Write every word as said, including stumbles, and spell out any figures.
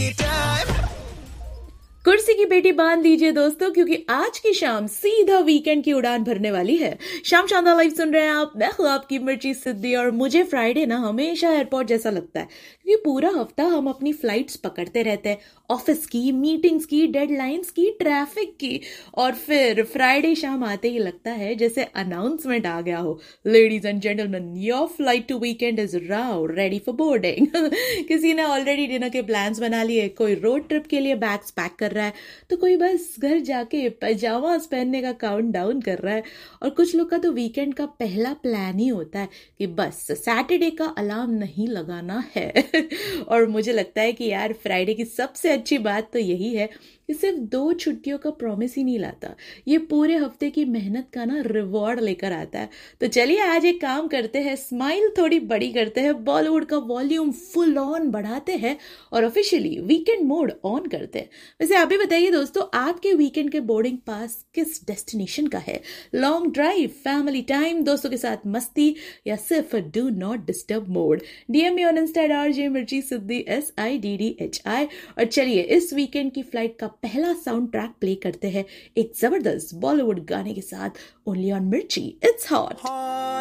कुर्सी की पेटी बांध लीजिए दोस्तों, क्योंकि आज की शाम सीधा वीकेंड की उड़ान भरने वाली है। शाम शानदार लाइव सुन रहे हैं आप, मैं हूं आपकी मिर्ची सिद्धि। और मुझे फ्राइडे ना हमेशा एयरपोर्ट जैसा लगता है, क्योंकि पूरा हफ्ता हम अपनी फ्लाइट्स पकड़ते रहते हैं, ऑफिस की, मीटिंग्स की, डेडलाइंस की, ट्रैफिक की, और फिर फ्राइडे शाम आते ही लगता है जैसे अनाउंसमेंट आ गया हो, ladies and gentleman, your flight to weekend is now ready for boarding. किसी ने ऑलरेडी डिनर के प्लान्स बना लिए, कोई रोड ट्रिप के लिए बैग्स पैक कर रहा है, तो कोई बस घर जाके पैजामास पहनने का काउंट डाउन कर रहा है। और कुछ लोग का तो वीकेंड का पहला प्लान ही होता है कि बस सैटरडे का अलार्म नहीं लगाना है। और मुझे लगता है कि यार फ्राइडे की सबसे अच्छी बात तो यही है कि सिर्फ दो छुट्टियों का प्रॉमिस ही नहीं लाता, ये पूरे हफ्ते की मेहनत का ना रिवॉर्ड लेकर आता है। तो चलिए आज एक काम करते हैं, स्माइल थोड़ी बड़ी करते हैं, बॉलीवुड का वॉल्यूम फुल ऑन बढ़ाते हैं और ऑफिशियली वीकेंड मोड ऑन करते हैं। वैसे आप भी बताइए दोस्तों, आपके वीकेंड के बोर्डिंग पास किस डेस्टिनेशन का है? लॉन्ग ड्राइव, फैमिली टाइम, दोस्तों के साथ मस्ती, या सिर्फ do not disturb mode? DM me on Insta RJ मिर्ची सिद्धि, S I D D H I. और चलिए इस वीकेंड की फ्लाइट का पहला साउंड ट्रैक प्ले करते हैं एक जबरदस्त बॉलीवुड गाने के साथ, ओनली ऑन मिर्ची, इट्स हॉट।